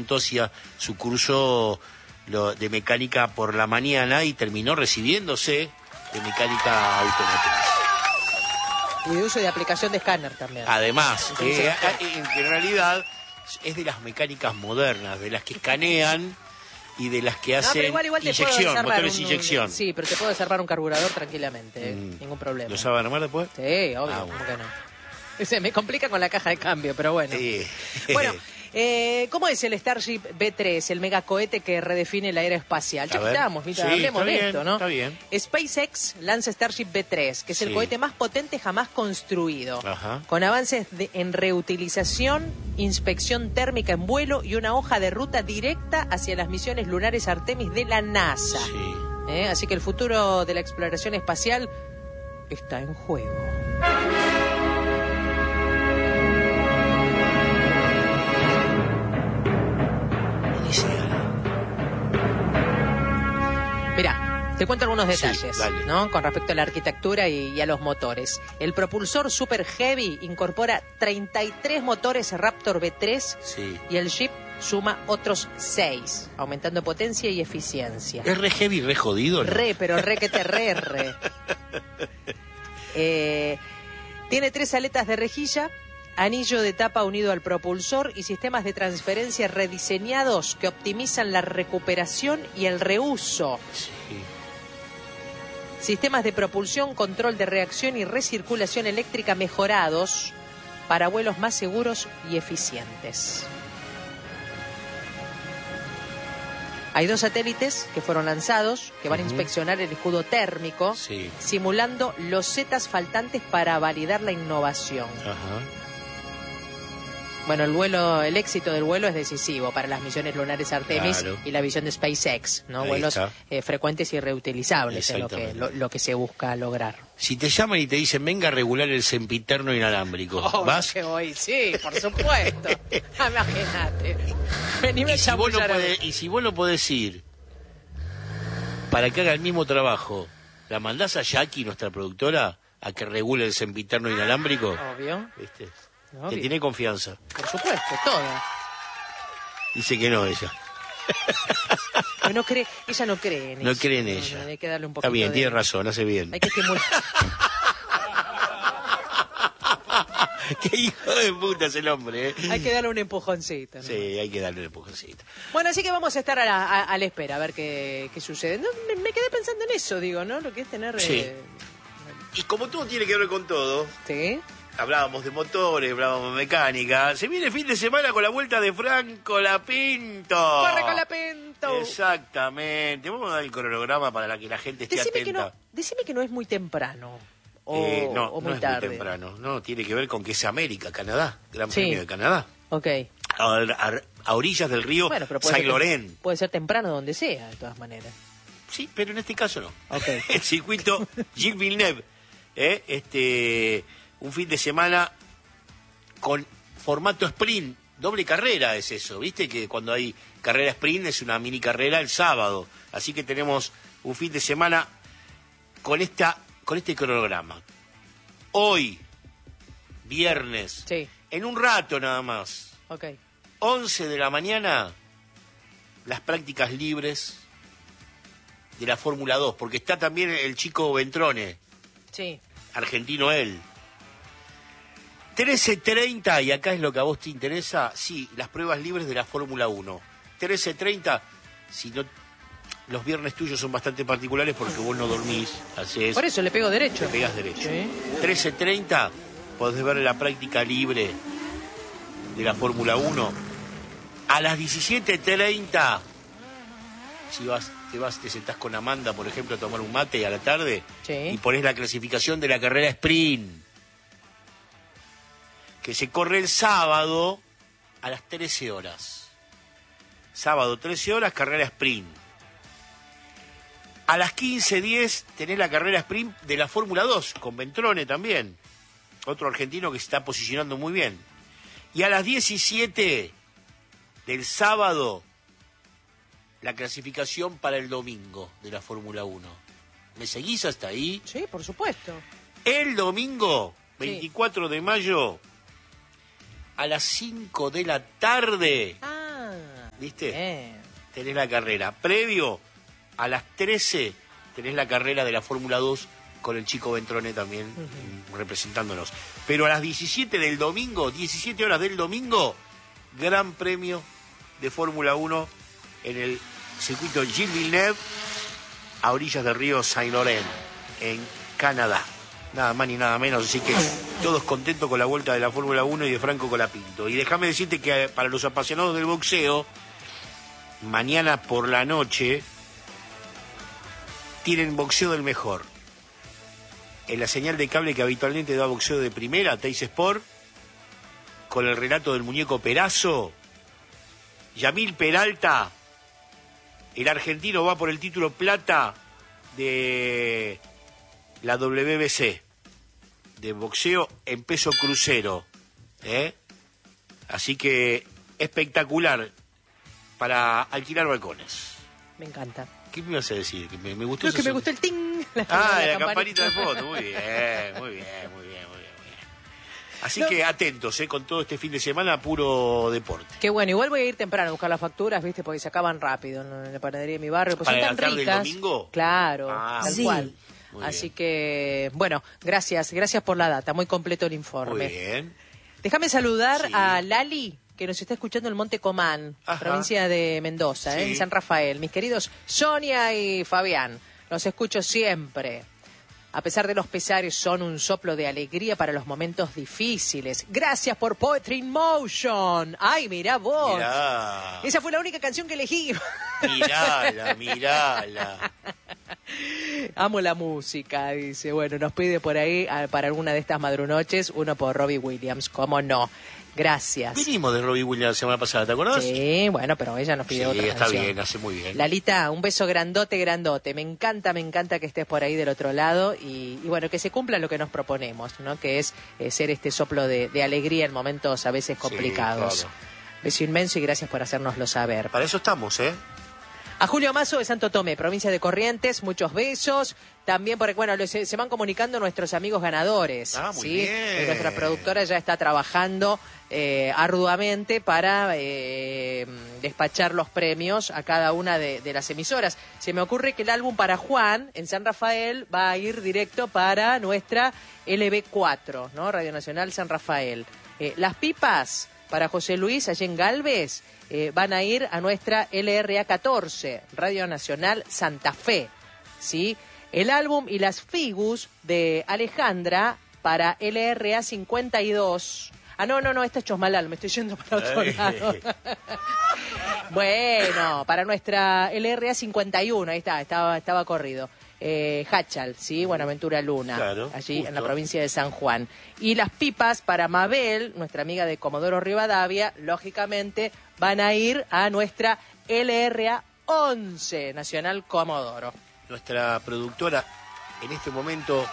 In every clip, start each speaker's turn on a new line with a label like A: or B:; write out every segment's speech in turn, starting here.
A: pronto hacía su curso de mecánica por la mañana y terminó recibiéndose de mecánica automotriz.
B: Y de uso de aplicación de escáner también.
A: Además, que en realidad es de las mecánicas modernas, de las que escanean y de las que hacen
B: igual
A: inyección, motores de inyección.
B: Sí, pero te puedo desarmar un carburador tranquilamente, ningún problema.
A: ¿Lo sabe armar después?
B: Sí, obvio, ¿cómo que no? Se me complica con la caja de cambio, pero bueno.
A: Sí.
B: Bueno, ¿cómo es el Starship B3, el megacohete que redefine la era espacial? Ya estamos, hablemos de esto, ¿no?
A: Está bien.
B: SpaceX lanza Starship B3, que es el cohete más potente jamás construido, con avances en reutilización, inspección térmica en vuelo y una hoja de ruta directa hacia las misiones lunares Artemis de la NASA.
A: Sí.
B: Así que el futuro de la exploración espacial está en juego. Mirá, te cuento algunos detalles, ¿no? Con respecto a la arquitectura y a los motores. El propulsor Super Heavy incorpora 33 motores Raptor V3 y el Jeep suma otros 6, aumentando potencia y eficiencia.
A: ¿Es re heavy, re jodido, no?
B: Pero que te re. Tiene 3 aletas de rejilla, anillo de tapa unido al propulsor y sistemas de transferencia rediseñados que optimizan la recuperación y el reuso.
A: Sí.
B: Sistemas de propulsión, control de reacción y recirculación eléctrica mejorados para vuelos más seguros y eficientes. Hay 2 satélites que fueron lanzados, que van a inspeccionar el escudo térmico, simulando losetas faltantes para validar la innovación. Bueno, el éxito del vuelo es decisivo para las misiones lunares Artemis y la visión de SpaceX, ¿no? Vuelos frecuentes y reutilizables es lo que se busca lograr.
A: Si te llaman y te dicen, venga a regular el sempiterno inalámbrico, ¿vas?
B: Que voy, sí, por supuesto. Imagínate.
A: Y si vos no podés ir para que haga el mismo trabajo, ¿la mandás a Jackie, nuestra productora, a que regule el sempiterno inalámbrico?
B: Obvio.
A: ¿Viste? Que tiene confianza.
B: Por supuesto, toda.
A: Dice que no, ella.
B: Ella no cree en ella.
A: No cree en ella.
B: No, hay que darle un poquito.
A: Está bien, tiene razón, hace bien.
B: Hay que estimular.
A: Qué hijo de puta es el hombre, ¿eh?
B: Hay que darle un empujoncito, ¿no?
A: Sí, hay que darle un empujoncito.
B: Bueno, así que vamos a estar a la espera, a ver qué sucede. No, me quedé pensando en eso, digo, ¿no? Lo que es tener...
A: Y como todo tiene que ver con todo...
B: Sí.
A: Hablábamos de motores, hablábamos de mecánica. Se viene el fin de semana con la vuelta de Franco Lapinto.
B: ¡Corre con Lapinto!
A: Exactamente. Vamos a dar el cronograma para que la gente esté atenta.
B: Decime que no es muy temprano. O muy tarde.
A: No es muy temprano. No, tiene que ver con que es América, Canadá. Gran Premio de Canadá.
B: Ok.
A: A orillas del río Saint-Laurent.
B: Puede ser temprano donde sea, de todas maneras.
A: Sí, pero en este caso no.
B: Okay.
A: El circuito Gilles Villeneuve. Un fin de semana con formato sprint, doble carrera es eso, ¿viste? Que cuando hay carrera sprint es una mini carrera el sábado. Así que tenemos un fin de semana con este cronograma. Hoy, viernes, en un rato nada más, 11 de la mañana, las prácticas libres de la Fórmula 2, porque está también el chico Ventrone, argentino él. 13:30, y acá es lo que a vos te interesa, las pruebas libres de la Fórmula 1. 13:30, si no, los viernes tuyos son bastante particulares porque vos no dormís, hacés...
B: Por eso le pego derecho.
A: Le pegás derecho. 13:30, podés ver la práctica libre de la Fórmula 1. A las 17:30, te sentás con Amanda, por ejemplo, a tomar un mate a la tarde, y ponés la clasificación de la carrera sprint, que se corre el sábado a las 13 horas. Sábado, 13 horas, carrera sprint. A las 15:10 tenés la carrera sprint de la Fórmula 2, con Ventrone también. Otro argentino que se está posicionando muy bien. Y a las 17 del sábado, la clasificación para el domingo de la Fórmula 1. ¿Me seguís hasta ahí?
B: Sí, por supuesto.
A: El domingo, 24 de mayo... a las 5 de la tarde, ¿viste? Tenés la carrera. Previo a las 13 tenés la carrera de la Fórmula 2 con el Chico Ventrone también representándonos. Pero a las 17 del domingo, 17 horas del domingo, Gran Premio de Fórmula 1 en el circuito Gilles Villeneuve, a orillas del río Saint-Laurent, en Canadá. Nada más ni nada menos, así que todos contentos con la vuelta de la Fórmula 1 y de Franco Colapinto. Y déjame decirte que para los apasionados del boxeo, mañana por la noche tienen boxeo del mejor. En la señal de cable que habitualmente da boxeo de primera, Teis Sport, con el relato del muñeco Perazo, Yamil Peralta, el argentino va por el título plata de la WBC, de boxeo en peso crucero. Así que espectacular para alquilar balcones.
B: Me encanta.
A: ¿Qué me ibas a decir? Que me gustó.
B: No, que me gustó el ting.
A: La campanita de foto. Muy bien. Así que atentos, con todo este fin de semana, puro deporte.
B: Qué bueno, igual voy a ir temprano a buscar las facturas, ¿viste? Porque se acaban rápido en la panadería de mi barrio. Pues
A: ¿Para
B: son tan
A: la tarde
B: ricas.
A: del domingo?
B: Claro, tal cual.
A: Muy
B: Así
A: bien.
B: Que, bueno, gracias por la data, muy completo el informe.
A: Muy bien.
B: Déjame saludar a Lali, que nos está escuchando en Monte Comán, provincia de Mendoza, en San Rafael. Mis queridos Sonia y Fabián, los escucho siempre. A pesar de los pesares, son un soplo de alegría para los momentos difíciles. Gracias por Poetry in Motion. Ay, mirá vos.
A: Mirá.
B: Esa fue la única canción que elegí.
A: Mirala.
B: Amo la música, dice. Bueno, nos pide por ahí para alguna de estas madrunoches uno por Robbie Williams. ¿Cómo no? Gracias.
A: Vinimos de Robbie Williams la semana pasada, ¿te acordás?
B: Sí, bueno, pero ella nos pide otra
A: está
B: canción.
A: bien, hace muy bien.
B: Lalita, un beso grandote. Me encanta que estés por ahí del otro lado y bueno, que se cumpla lo que nos proponemos, ¿no? Que es ser este soplo de alegría en momentos a veces complicados.
A: Sí, claro.
B: Beso inmenso y gracias por hacérnoslo saber.
A: Para eso estamos,
B: A Julio Mazo de Santo Tomé, provincia de Corrientes, muchos besos. También, porque bueno, se van comunicando nuestros amigos ganadores.
A: Muy bien.
B: Nuestra productora ya está trabajando arduamente para despachar los premios a cada una de las emisoras. Se me ocurre que el álbum para Juan, en San Rafael, va a ir directo para nuestra LB4, ¿no? Radio Nacional San Rafael. Las pipas para José Luis, allí en Galvez, van a ir a nuestra LRA 14, Radio Nacional Santa Fe, ¿sí? El álbum y las figus de Alejandra para LRA 52. No, esta es Chosmalal, me estoy yendo para otro lado. Bueno, para nuestra LRA 51, ahí estaba corrido. Hachal, ¿sí? Buenaventura Luna,
A: claro,
B: allí
A: justo.
B: En la provincia de San Juan. Y las pipas para Mabel, nuestra amiga de Comodoro Rivadavia, lógicamente van a ir a nuestra LRA 11, Nacional Comodoro.
A: Nuestra productora, en este momento,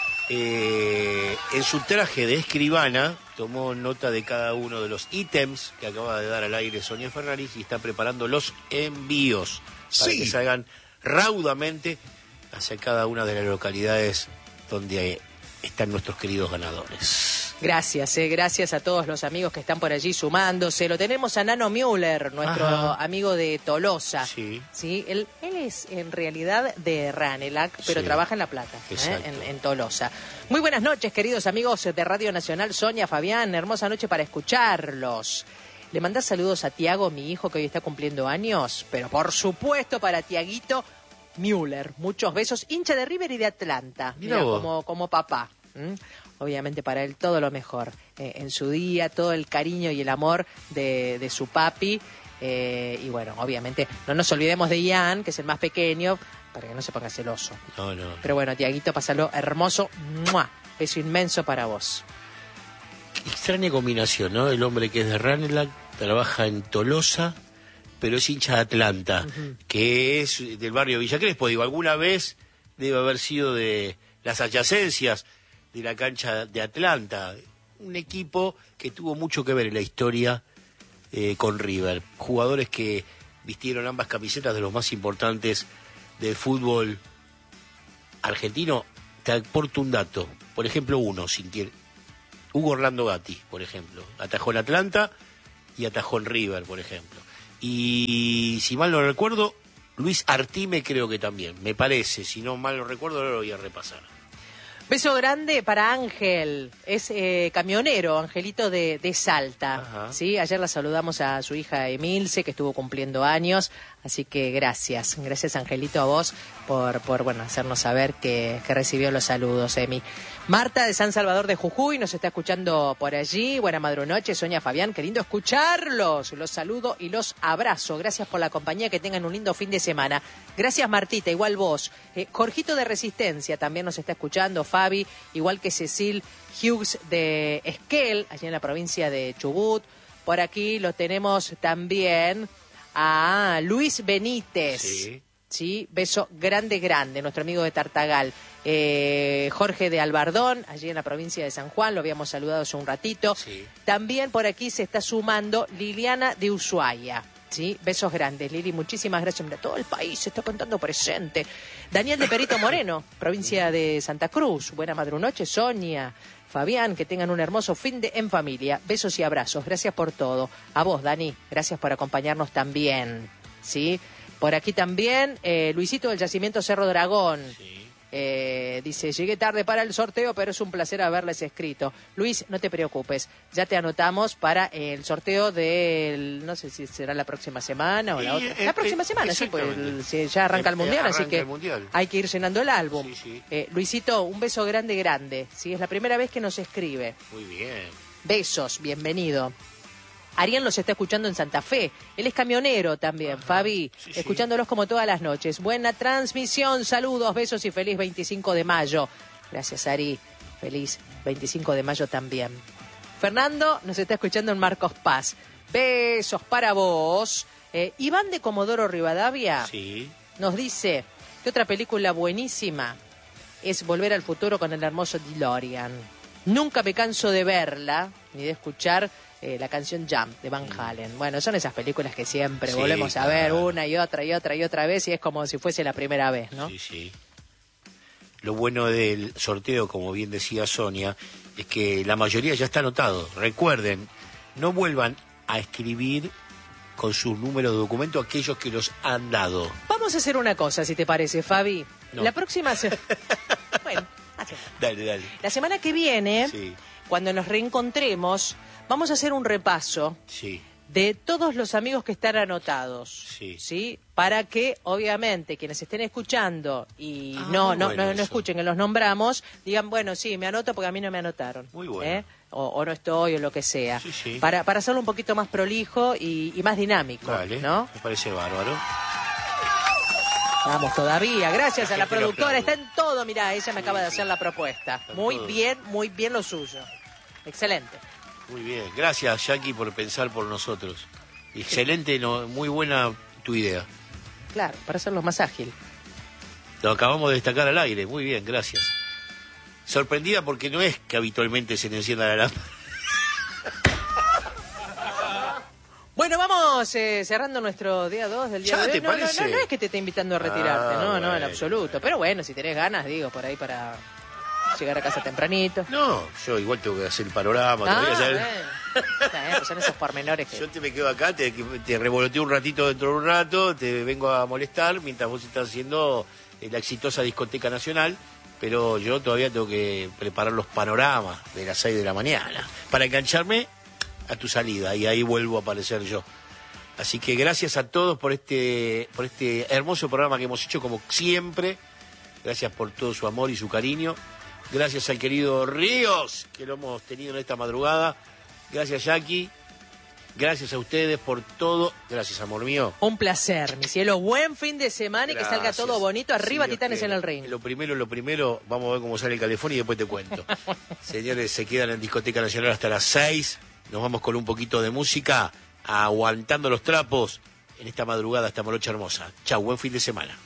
A: en su traje de escribana, tomó nota de cada uno de los ítems que acaba de dar al aire Sonia Ferraris y está preparando los envíos para que salgan raudamente hacia cada una de las localidades donde están nuestros queridos ganadores.
B: Gracias a todos los amigos que están por allí sumándose. Lo tenemos a Nano Müller, nuestro amigo de Tolosa. Sí. Él es en realidad de Ranelac, pero trabaja en La Plata, en Tolosa. Muy buenas noches, queridos amigos de Radio Nacional. Sonia, Fabián, hermosa noche para escucharlos. Le mandás saludos a Tiago, mi hijo, que hoy está cumpliendo años, pero por supuesto para Tiaguito Müller. Muchos besos, hincha de River y de Atlanta. Mira, como papá. Obviamente para él todo lo mejor en su día, todo el cariño y el amor de su papi. Y bueno, obviamente no nos olvidemos de Ian, que es el más pequeño, para que no se ponga celoso.
A: No.
B: Pero bueno, Tiaguito, pásalo hermoso. ¡Mua! Beso inmenso para vos.
A: Extraña combinación, ¿no? El hombre que es de Ranelac, trabaja en Tolosa, pero es hincha de Atlanta, que es del barrio Villa Crespo. Digo, alguna vez debe haber sido de las adyacencias de la cancha de Atlanta. Un equipo que tuvo mucho que ver en la historia con River. Jugadores que vistieron ambas camisetas de los más importantes del fútbol argentino. Te aporto un dato. Por ejemplo, Hugo Orlando Gatti, por ejemplo. Atajó en Atlanta y atajó en River, por ejemplo. Y si mal no recuerdo, Luis Artime creo que también, me parece. Si no mal lo recuerdo, ahora lo voy a repasar.
B: Beso grande para Ángel, es camionero, Angelito de Salta. ¿Sí? Ayer la saludamos a su hija Emilce, que estuvo cumpliendo años, así que gracias Angelito a vos por bueno, hacernos saber que recibió los saludos, Emi. Marta de San Salvador de Jujuy nos está escuchando por allí. Buena madrunoche, Sonia, Fabián, qué lindo escucharlos. Los saludo y los abrazo. Gracias por la compañía, que tengan un lindo fin de semana. Gracias, Martita, igual vos. Jorgito de Resistencia también nos está escuchando, Fabi, igual que Cecil Hughes de Esquel, allí en la provincia de Chubut. Por aquí lo tenemos también a Luis Benítez. Sí, beso grande, nuestro amigo de Tartagal. Jorge de Albardón, allí en la provincia de San Juan, lo habíamos saludado hace un ratito. Sí. También por aquí se está sumando Liliana de Ushuaia. Sí, besos grandes, Lili, muchísimas gracias. Mira, todo el país se está contando presente. Daniel de Perito Moreno, provincia de Santa Cruz. Buena madrunoche, Sonia, Fabián, que tengan un hermoso fin de en familia. Besos y abrazos, gracias por todo. A vos, Dani, gracias por acompañarnos también. ¿Sí? Por aquí también, Luisito del Yacimiento Cerro Dragón. Sí. Dice, llegué tarde para el sorteo, pero es un placer haberles escrito. Luis, no te preocupes, ya te anotamos para el sorteo del, no sé si será la próxima semana o la otra. La próxima semana, sí, pues ya arranca el Mundial, así que hay que ir llenando el álbum. Sí. Luisito, un beso grande. Sí, es la primera vez que nos escribe.
A: Muy bien.
B: Besos, bienvenido. Ariel los está escuchando en Santa Fe. Él es camionero también, Fabi, escuchándolos como todas las noches. Buena transmisión, saludos, besos y feliz 25 de mayo. Gracias, Ari. Feliz 25 de mayo también. Fernando nos está escuchando en Marcos Paz. Besos para vos. Iván de Comodoro Rivadavia nos dice que otra película buenísima es Volver al Futuro con el hermoso DeLorean. Nunca me canso de verla ni de escuchar la canción Jump de Van Halen. Bueno, son esas películas que siempre volvemos a ver una y otra vez, y es como si fuese la primera vez, ¿no?
A: Sí. Lo bueno del sorteo, como bien decía Sonia, es que la mayoría ya está anotado. Recuerden, no vuelvan a escribir con su número de documento aquellos que los han dado.
B: Vamos a hacer una cosa, si te parece, Fabi. No. La próxima... Bueno,
A: dale.
B: La semana que viene, cuando nos reencontremos, vamos a hacer un repaso de todos los amigos que están anotados, ¿sí? Para que, obviamente, quienes estén escuchando y no escuchen que los nombramos, digan, bueno, sí, me anoto porque a mí no me anotaron.
A: Muy bueno.
B: O no estoy, o lo que sea. Para hacerlo un poquito más prolijo y más dinámico, ¿no?
A: Me parece bárbaro.
B: Vamos todavía, gracias a la productora, está en todo, mirá, ella me acaba de hacer la propuesta. Muy bien lo suyo. Excelente.
A: Muy bien, gracias Jackie por pensar por nosotros. Excelente, muy buena tu idea.
B: Claro, para hacerlo más ágil.
A: Lo acabamos de destacar al aire, muy bien, gracias. Sorprendida porque no es que habitualmente se le encienda la lámpara.
B: Bueno, vamos cerrando nuestro día 2 del día de hoy. No es que te esté invitando a retirarte, no, en absoluto. Pero bueno, si tenés ganas, digo, por ahí para llegar a casa tempranito.
A: No, yo igual tengo que hacer el panorama.
B: Pues son esos pormenores que...
A: Yo me quedo acá, te revoloteo un ratito dentro de un rato, te vengo a molestar mientras vos estás haciendo la exitosa discoteca nacional, pero yo todavía tengo que preparar los panoramas de las 6 de la mañana para engancharme a tu salida y ahí vuelvo a aparecer yo. Así que gracias a todos por este hermoso programa que hemos hecho como siempre. Gracias por todo su amor y su cariño. Gracias al querido Ríos, que lo hemos tenido en esta madrugada. Gracias, Jackie. Gracias a ustedes por todo. Gracias, amor mío.
B: Un placer, mi cielo. Buen fin de semana y que salga todo bonito. Arriba, Titanes en el ring.
A: Lo primero, vamos a ver cómo sale el calefón y después te cuento. Señores, se quedan en Discoteca Nacional hasta las 6. Nos vamos con un poquito de música, aguantando los trapos en esta madrugada, esta morocha hermosa. Chau, buen fin de semana.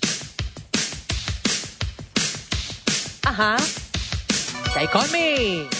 B: Take on me.